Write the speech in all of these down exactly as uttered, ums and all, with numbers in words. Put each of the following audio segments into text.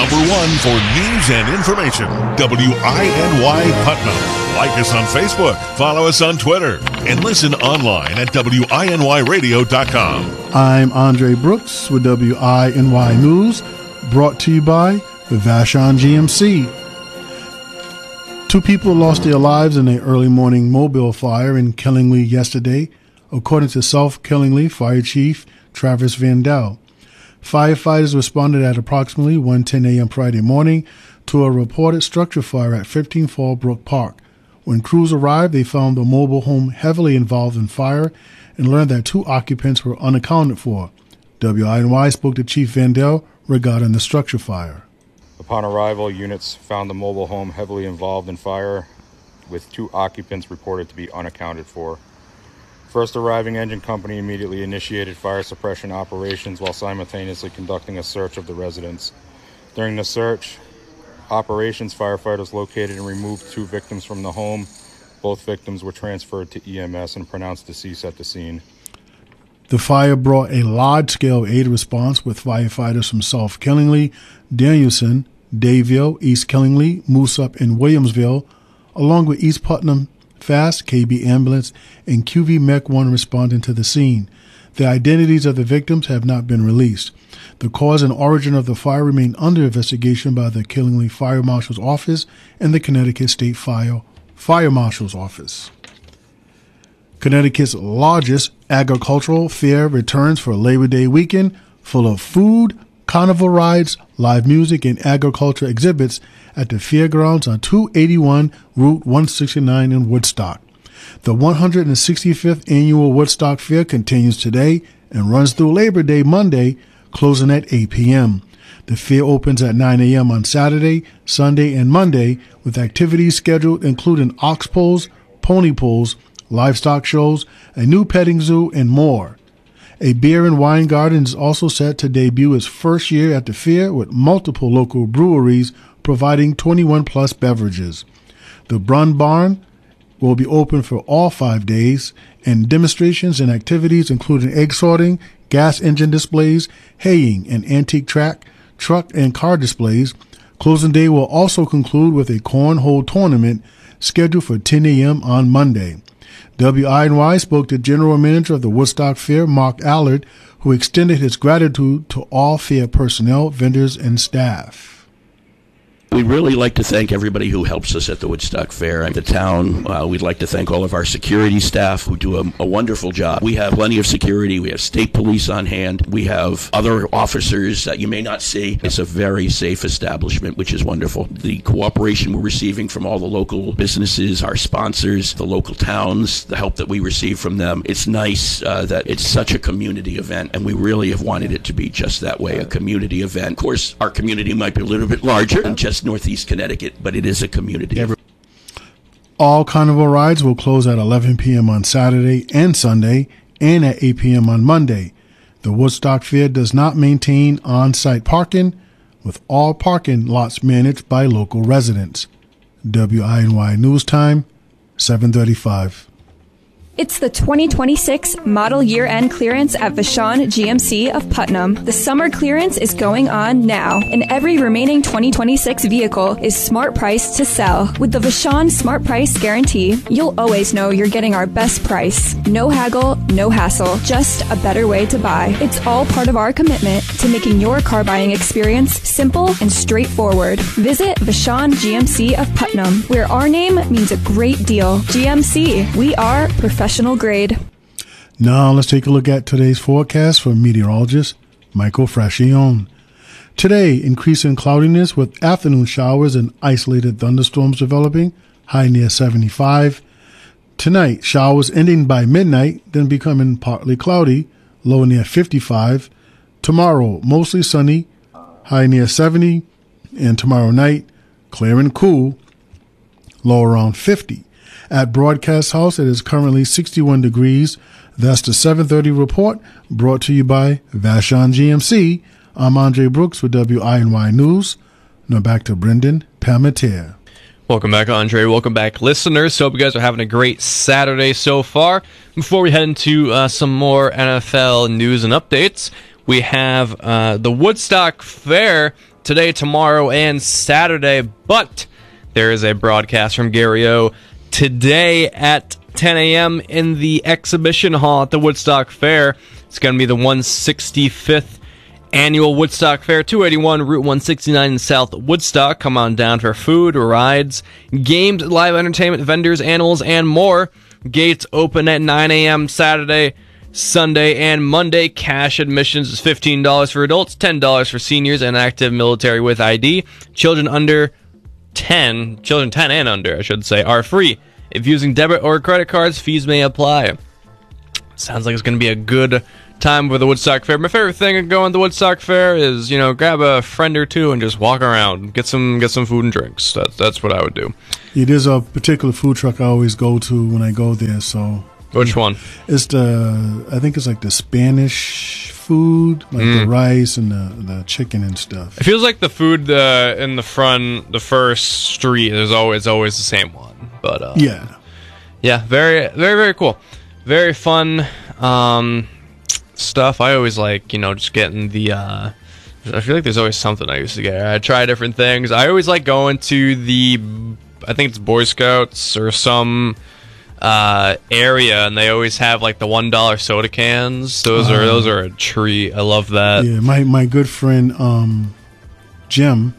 number one for news and information, W I N Y Putnam. Like us on Facebook, follow us on Twitter, and listen online at W I N Y radio dot com. I'm Andre Brooks with W I N Y News, brought to you by the Vashon G M C. Two people lost their lives in an early morning mobile fire in Killingly yesterday, according to South Killingly Fire Chief Travis Vandell. Firefighters responded at approximately one ten a.m. Friday morning to a reported structure fire at fifteen Fallbrook Park. When crews arrived, they found the mobile home heavily involved in fire and learned that two occupants were unaccounted for. W I N Y spoke to Chief Vandell regarding the structure fire. Upon arrival, units found the mobile home heavily involved in fire, with two occupants reported to be unaccounted for. First arriving engine company immediately initiated fire suppression operations while simultaneously conducting a search of the residence. During the search, operations firefighters located and removed two victims from the home. Both victims were transferred to E M S and pronounced deceased at the scene. The fire brought a large-scale aid response with firefighters from South Killingly, Danielson, Dayville, East Killingly, Moosup, and Williamsville, along with East Putnam Fast, K B Ambulance, and Q V Mech one responding to the scene. The identities of the victims have not been released. The cause and origin of the fire remain under investigation by the Killingly Fire Marshal's Office and the Connecticut State Fire, Fire Marshal's Office. Connecticut's largest agricultural fair returns for Labor Day weekend, full of food, carnival rides, live music, and agriculture exhibits at the fairgrounds on two eighty-one Route one sixty-nine in Woodstock. The one hundred sixty-fifth Annual Woodstock Fair continues today and runs through Labor Day Monday, closing at eight p.m. The fair opens at nine a.m. on Saturday, Sunday, and Monday, with activities scheduled including ox pulls, pony pulls, livestock shows, a new petting zoo, and more. A beer and wine garden is also set to debut its first year at the fair, with multiple local breweries providing twenty-one plus beverages. The Brun Barn will be open for all five days, and demonstrations and activities including egg sorting, gas engine displays, haying, and antique track, truck, and car displays. Closing day will also conclude with a cornhole tournament scheduled for ten a.m. on Monday. W I N Y spoke to General Manager of the Woodstock Fair, Mark Allard, who extended his gratitude to all fair personnel, vendors, and staff. We'd really like to thank everybody who helps us at the Woodstock Fair and the town. Uh, we'd like to thank all of our security staff who do a, a wonderful job. We have plenty of security. We have state police on hand. We have other officers that you may not see. It's a very safe establishment, which is wonderful. The cooperation we're receiving from all the local businesses, our sponsors, the local towns, the help that we receive from them. It's nice uh, that it's such a community event, and we really have wanted it to be just that way, a community event. Of course, our community might be a little bit larger than just Northeast Connecticut, but it is a community. All carnival rides will close at eleven p.m. on Saturday and Sunday, and at eight p.m. on Monday. The Woodstock Fair does not maintain on-site parking, with all parking lots managed by local residents. W I N Y News Time, seven thirty-five. It's the twenty twenty-six model year-end clearance at Vashon G M C of Putnam. The summer clearance is going on now, and every remaining twenty twenty-six vehicle is smart priced to sell. With the Vashon Smart Price Guarantee, you'll always know you're getting our best price. No haggle, no hassle, just a better way to buy. It's all part of our commitment to making your car buying experience simple and straightforward. Visit Vashon G M C of Putnam, where our name means a great deal. G M C, we are professional. Grade. Now let's take a look at today's forecast from meteorologist Michael Frascione. Today, increasing cloudiness with afternoon showers and isolated thunderstorms developing, high near seventy-five. Tonight, showers ending by midnight, then becoming partly cloudy, low near fifty-five. Tomorrow, mostly sunny, high near seventy. And tomorrow night, clear and cool, low around fifty. At Broadcast House, it is currently sixty-one degrees. That's the seven thirty report, brought to you by Vashon G M C. I'm Andre Brooks with W I N Y News. Now back to Brendan Palmetier. Welcome back, Andre. Welcome back, listeners. Hope you guys are having a great Saturday so far. Before we head into uh, some more N F L news and updates, we have uh, the Woodstock Fair today, tomorrow, and Saturday. But there is a broadcast from Gary O today at ten a.m. in the exhibition hall at the Woodstock Fair. It's going to be the one hundred sixty-fifth annual Woodstock Fair, two eighty-one Route one sixty-nine in South Woodstock. Come on down for food, rides, games, live entertainment, vendors, animals, and more. Gates open at nine a.m. Saturday, Sunday, and Monday. Cash admissions is fifteen dollars for adults, ten dollars for seniors and active military with I D. Children under ten, children ten and under, I should say, are free. If using debit or credit cards, fees may apply. Sounds like it's going to be a good time for the Woodstock Fair. My favorite thing of going to the Woodstock Fair is, you know, grab a friend or two and just walk around, get some get some food and drinks. That's that's what I would do. Yeah, there's a particular food truck I always go to when I go there. So which one? It's the I think it's like the Spanish food, like mm. the rice and the the chicken and stuff. It feels like the food uh, in the front, the first street, is always always the same one. But uh, yeah, yeah, very very very cool, very fun. Um, stuff. I always like, you know, just getting the uh I feel like there's always something I used to get. I try different things. I always like going to the, I think it's Boy Scouts or some uh area, and they always have like the one dollar soda cans. Those uh, are those are a treat. I love that. Yeah, my my good friend um Jim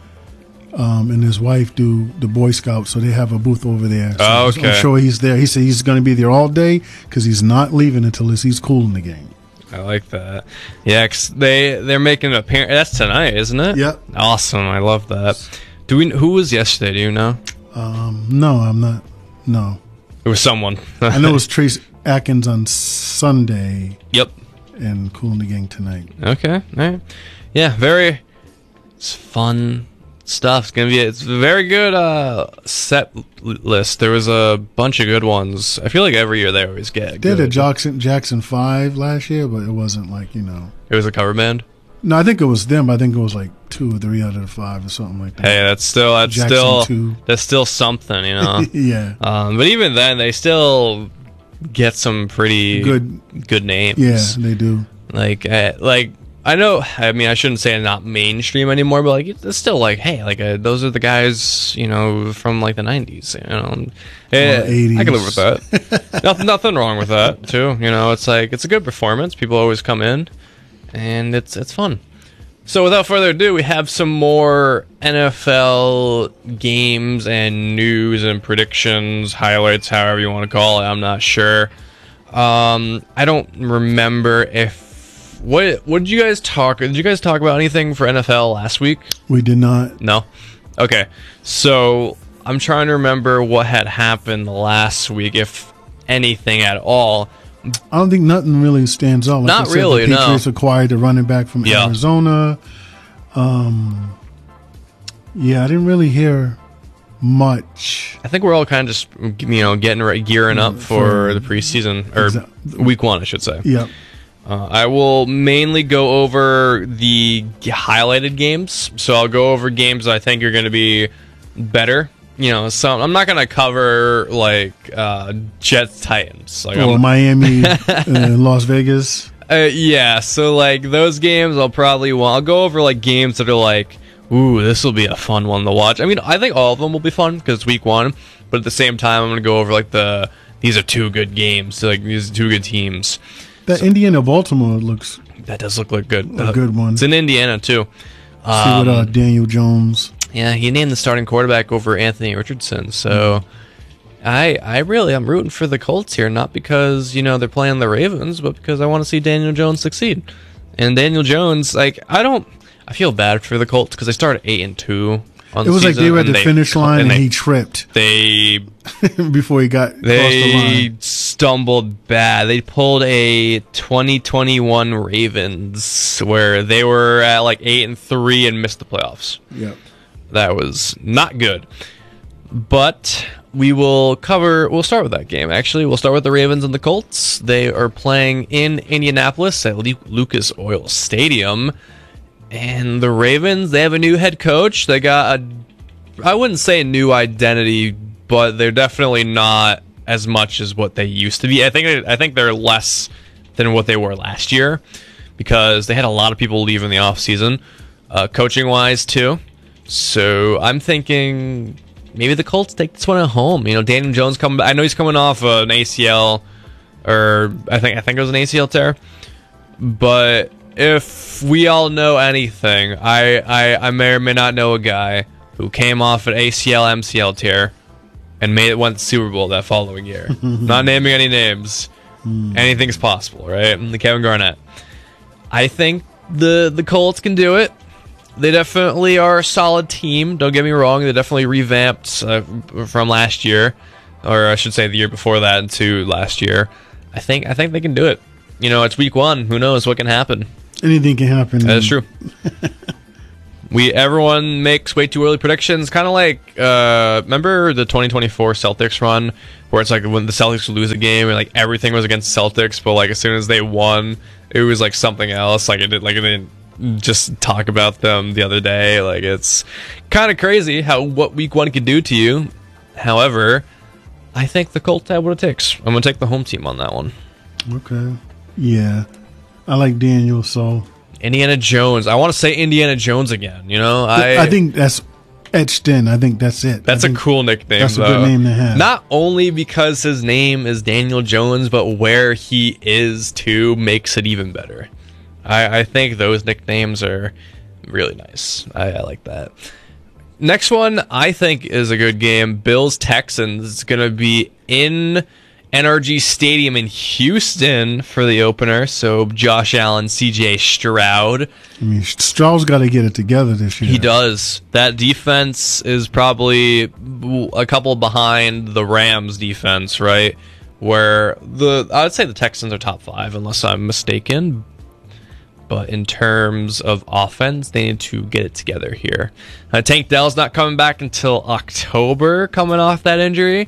um and his wife do the Boy Scouts, so they have a booth over there. So oh, okay. I'm sure he's there. He said he's going to be there all day because he's not leaving until he's cool in the game. I like that. Yeah, 'cause they they're making an appearance. That's tonight, isn't it? Yep. Awesome. I love that. Do we? Who was yesterday? Do you know? Um, no, I'm not. No, it was someone. I know it was Trace Atkins on Sunday. Yep. And Cool in the Gang tonight. Okay. All right. Yeah. Very. It's fun stuff. It's gonna be. It's a very good uh, set list. There was a bunch of good ones. I feel like every year they always get. They did a Jackson Jackson Five last year, but it wasn't like, you know. It was a cover band. No, I think it was them. I think it was like two or three out of the five or something like that. Hey, that's still that's Jackson still two. That's still something, you know. Yeah. Um, but even then, they still get some pretty good good names. Yeah, they do. Like uh, like. I know, I mean, I shouldn't say not mainstream anymore, but, like, it's still, like, hey, like, uh, those are the guys, you know, from, like, the nineties, you know. Eh, eighties. I can live with that. nothing, nothing wrong with that, too. You know, it's, like, it's a good performance. People always come in, and it's it's fun. So, without further ado, we have some more N F L games and news and predictions, highlights, however you want to call it. I'm not sure. Um, I don't remember if What what did you guys talk? Did you guys talk about anything for N F L last week? We did not. No. Okay. So I'm trying to remember what had happened last week, if anything at all. I don't think nothing really stands out. Like Not I said, really. The Patriots no. acquired a running back from yeah. Arizona. Um. Yeah, I didn't really hear much. I think we're all kind of just, you know, getting re- gearing up for, for the preseason or exa- week one, I should say. Yep. Uh, I will mainly go over the highlighted games, so I'll go over games that I think are going to be better. You know, some I'm not going to cover like uh, Jets Titans, like or I'm, Miami, uh, Las Vegas. Uh, yeah, so like those games, I'll probably want. I'll go over like games that are like, ooh, this will be a fun one to watch. I mean, I think all of them will be fun because it's week one, but at the same time, I'm going to go over like the these are two good games, like these are two good teams. That so, Indiana Baltimore looks. That does look like good. A uh, good one. It's in Indiana too. Um, See what uh, Daniel Jones. Yeah, he named the starting quarterback over Anthony Richardson. So, mm. I I really I'm rooting for the Colts here, not because you know they're playing the Ravens, but because I want to see Daniel Jones succeed. And Daniel Jones, like I don't, I feel bad for the Colts because they started eight and two. On it was the like they were at the they, finish line and, and they, he tripped. They before he got they across the line. stumbled bad. They pulled a twenty twenty-one Ravens where they were at like eight and three and missed the playoffs. Yep. That was not good. But we will cover. We'll start with that game. Actually, we'll start with the Ravens and the Colts. They are playing in Indianapolis at Lucas Oil Stadium. And the Ravens, they have a new head coach. They got a, I wouldn't say a new identity, but they're definitely not as much as what they used to be. I think I think they're less than what they were last year because they had a lot of people leave in the offseason. uh, coaching wise too. So I'm thinking maybe the Colts take this one at home. You know, Daniel Jones coming. I know he's coming off an A C L, or I think I think it was an A C L tear. But if we all know anything, I I, I may or may not know a guy who came off an A C L M C L tear and made it went to the Super Bowl that following year. Not naming any names. Anything's possible, right? The Kevin Garnett. I think the the Colts can do it. They definitely are a solid team. Don't get me wrong. They definitely revamped uh, from last year, or I should say the year before that into last year. I think I think they can do it. You know, it's week one. Who knows what can happen? Anything can happen. That's true. We everyone makes way too early predictions, kind of like uh, remember the twenty twenty-four Celtics run, where it's like when the Celtics would lose a game and like everything was against the Celtics, but like as soon as they won, it was like something else. Like it did, like it didn't just talk about them the other day. Like it's kind of crazy how what week one can do to you. However, I think the Colts have what it takes. I'm gonna take the home team on that one. Okay. Yeah, I like Daniel, so. Indiana Jones. I want to say Indiana Jones again. You know, I I think that's etched in. I think that's it. That's a cool nickname. That's though. a good name to have. Not only because his name is Daniel Jones, but where he is too makes it even better. I, I think those nicknames are really nice. I, I like that. Next one I think is a good game. Bills Texans. It's going to be in N R G Stadium in Houston for the opener. So Josh Allen, C J Stroud. I mean, Stroud's got to get it together this year. He does. That defense is probably a couple behind the Rams defense, right? Where the I would say the Texans are top five, unless I'm mistaken. But in terms of offense, they need to get it together here. Uh, Tank Dell's not coming back until October, coming off that injury.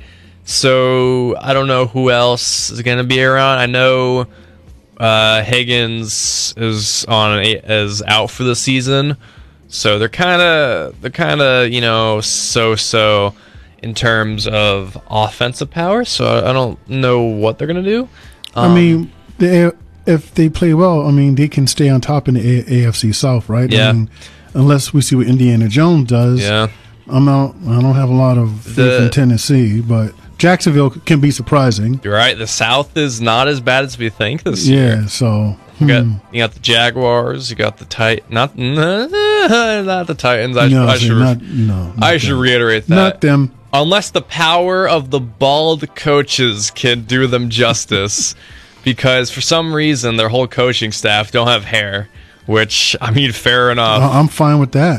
So I don't know who else is going to be around. I know uh, Higgins is on a, is out for the season, so they're kind of they're kind of you know so so in terms of offensive power. So I don't know what they're going to do. Um, I mean, they, if they play well, I mean they can stay on top in the A- AFC South, right? Yeah. I mean, unless we see what Indiana Jones does. Yeah. I'm not. I don't have a lot of faith The- in Tennessee, but Jacksonville can be surprising. You're right. The South is not as bad as we think this Yeah, year. so You got hmm. you got the Jaguars. You got the Tit not not the Titans. I, no, I see, should not, no, not I should them. reiterate that. Not them. Unless the power of the bald coaches can do them justice, because for some reason their whole coaching staff don't have hair. Which I mean, fair enough. I- I'm fine with that.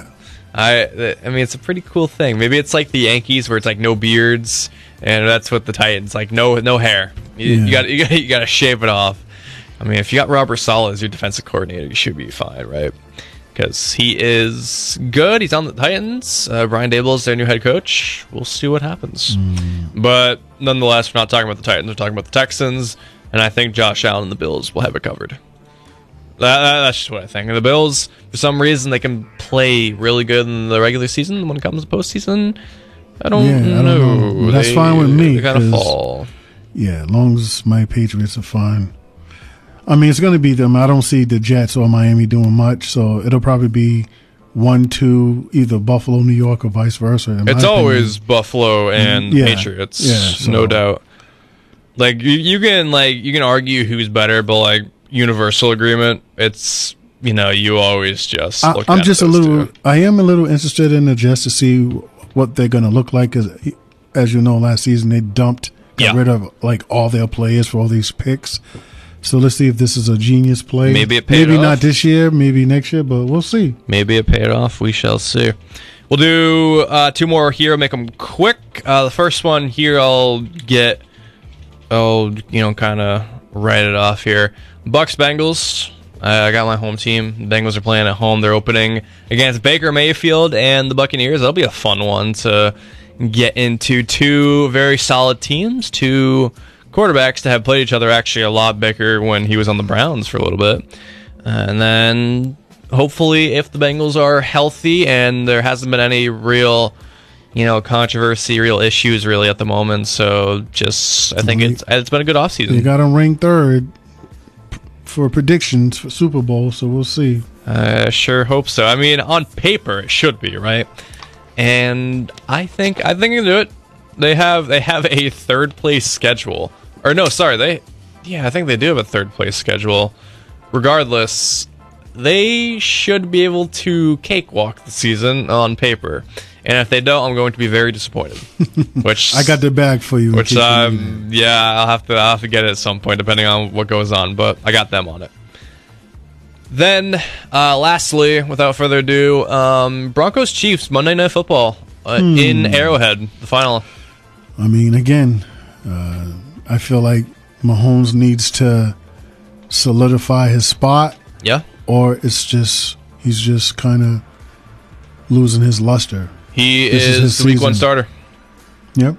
I I mean, it's a pretty cool thing. Maybe it's like the Yankees, where it's like no beards, and that's what the Titans like no no hair. You, Yeah. you got you got you got to shave it off. I mean, if you got Robert Saleh as your defensive coordinator, you should be fine, right? Because he is good. He's on the Titans. Uh, Brian Dable is their new head coach. We'll see what happens. Mm. But nonetheless, we're not talking about the Titans. We're talking about the Texans, and I think Josh Allen and the Bills will have it covered. That, that, that's just what I think. And the Bills, for some reason, they can play really good in the regular season. When it comes to postseason, I don't Yeah, I don't know. know. That's They- fine with me, They kind of 'cause- fall. Yeah, as long as my Patriots are fine. I mean, it's going to be them. I don't see the Jets or Miami doing much, so it'll probably be one, two, either Buffalo, New York, or vice versa. in my It's opinion. always Buffalo and Yeah, Patriots, yeah, so- no doubt. Like you, you can like you can argue who's better, but like universal agreement, it's you know you always just. I, look I'm at just a those little. two. I am a little interested in the Jets to see what they're going to look like. Because, as you know, last season they dumped, got Yeah. rid of like all their players for all these picks. So let's see if this is a genius play. Maybe it paid Maybe off. not this year. Maybe next year. But we'll see. Maybe it paid off. We shall see. We'll do uh, two more here. Make them quick. Uh, the first one here, I'll get. I'll you know kind of write it off here. Bucks Bengals. I got my home team. Bengals are playing at home. They're opening against Baker Mayfield and the Buccaneers. That'll be a fun one to get into. Two very solid teams. Two quarterbacks to have played each other. Actually, a lot. Baker when he was on the Browns for a little bit, and then hopefully, if the Bengals are healthy and there hasn't been any real, you know, controversy, real issues really at the moment. So just, I think it's it's been a good You offseason. got them ranked third. for predictions for Super Bowl, so we'll see. I sure hope so. I mean, on paper it should be, right? And I think I think they can do it. They have they have a third place schedule. Or no, sorry, they yeah, I think they do have a third place schedule. Regardless, they should be able to cakewalk the season on paper. And if they don't, I'm going to be very disappointed. Which I got the bag for you. Which um yeah, I'll have to I'll have to get it at some point depending on what goes on, but I got them on it. Then, uh, lastly, without further ado, um, Broncos Chiefs Monday Night Football uh, hmm. in Arrowhead, the final. I mean, again, uh, I feel like Mahomes needs to solidify his spot. Yeah. Or it's just he's just kind of losing his luster. He this is, is the week one starter. Yep.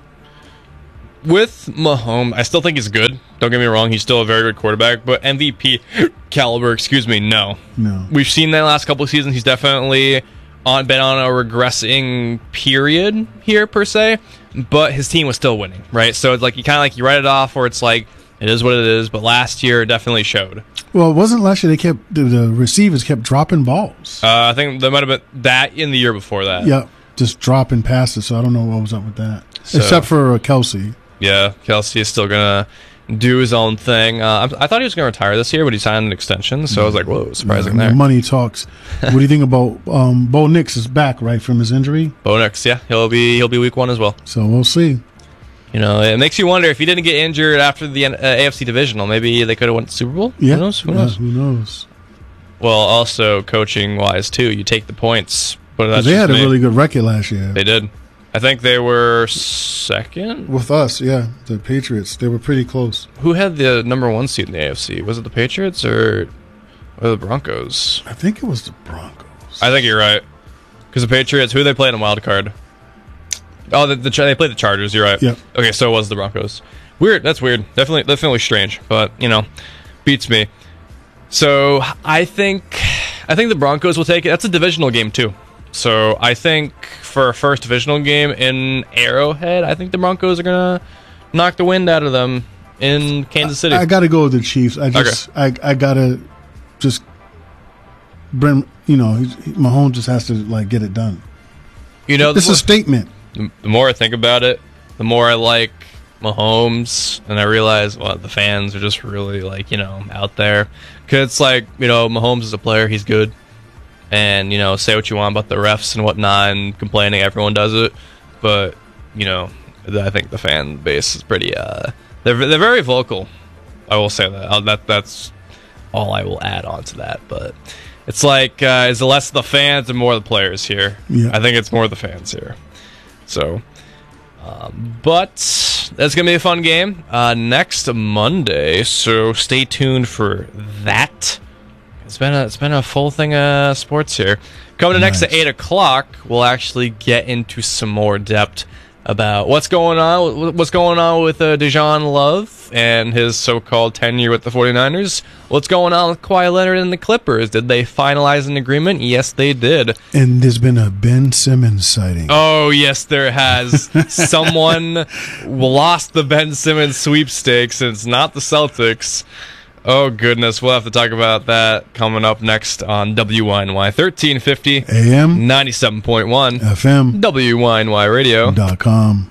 With Mahomes, I still think he's good. Don't get me wrong, he's still a very good quarterback, but M V P caliber, excuse me, no. No. We've seen that last couple of seasons. He's definitely on been on a regressing period here, per se, but his team was still winning, right? So it's like you kind of like you write it off, or it's like it is what it is, but last year definitely showed. Well, it wasn't last year they kept, the, the receivers kept dropping balls. Uh, I think there might have been that in the year before that. Yeah, just dropping passes, so I don't know what was up with that. So, except for uh, Kelsey. Yeah, Kelsey is still going to do his own thing. Uh, I thought he was going to retire this year, but he signed an extension, so I was like, whoa, surprising yeah, there. Money talks. What do you think about um, Bo Nix is back, right, from his injury? Bo Nix, yeah, he'll be he'll be week one as well. So we'll see. You know, it makes you wonder if he didn't get injured after the uh, A F C divisional, maybe they could have won the Super Bowl? Yeah. Who knows? Who yeah, knows? Who knows? Well, also coaching-wise, too, you take the points. But that's they just had me. a really good record last year. They did. I think they were second? With us, yeah. The Patriots. They were pretty close. Who had the number one seed in the A F C? Was it the Patriots or, or the Broncos? I think it was the Broncos. I think you're right. Because the Patriots, who they played in wild card? Oh, the, the, they played the Chargers, you're right. Yeah. Okay, so it was the Broncos. Weird, that's weird. Definitely definitely strange, but, you know, beats me. So, I think I think the Broncos will take it. That's a divisional game, too. So, I think for a first divisional game in Arrowhead, I think the Broncos are going to knock the wind out of them in Kansas City. I, I got to go with the Chiefs. I just, okay. I, I got to just bring, you know, he, Mahomes just has to, like, get it done. You know, this is a statement. The more I think about it, the more I like Mahomes, and I realize, well, the fans are just really, like, you know, out there. Because it's like, you know, Mahomes is a player, he's good. And, you know, say what you want about the refs and whatnot, and complaining, everyone does it. But, you know, I think the fan base is pretty, uh, they're, they're very vocal. I will say that. I'll, that. That's all I will add on to that. But it's like, uh, is it less the fans and more the players here? Yeah. I think it's more the fans here. So, um, but that's going to be a fun game uh, next Monday, so stay tuned for that. It's been a, it's been a full thing of sports here. Coming to nice. next at eight o'clock, we'll actually get into some more depth about what's going on what's going on with uh, Deshaun Love and his so-called tenure with the forty-niners. What's going on with Kawhi Leonard and the Clippers? Did they finalize an agreement? Yes, they did. And there's been a Ben Simmons sighting. Oh, yes, there has. Someone lost the Ben Simmons sweepstakes, and it's not the Celtics. Oh, goodness. We'll have to talk about that coming up next on W Y N Y thirteen fifty A M ninety-seven point one F M W Y N Y radio dot com.